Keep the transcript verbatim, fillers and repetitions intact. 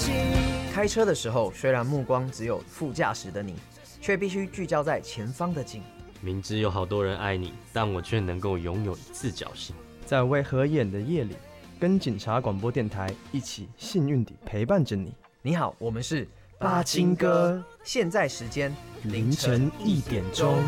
开车的时候，虽然目光只有副驾驶的你，却必须聚焦在前方的景。 明知有好多人爱你，但我却能够拥有一次侥幸。 在未合眼的夜里，跟警察广播电台一起幸运地陪伴着你。 你好，我们是八青哥， 现在时间凌晨一点钟。